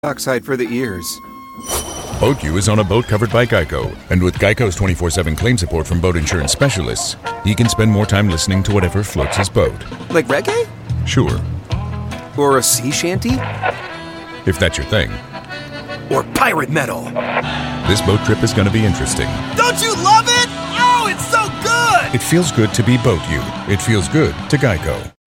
Oxide for the ears. Boat U is on a boat covered by Geico. And with Geico's 24/7 claim support from boat insurance specialists, he can spend more time listening to whatever floats his boat. Like reggae? Sure. Or a sea shanty? If that's your thing. Or pirate metal? This boat trip is going to be interesting. Don't you love it? Oh, it's so good! It feels good to be Boat U. It feels good to Geico.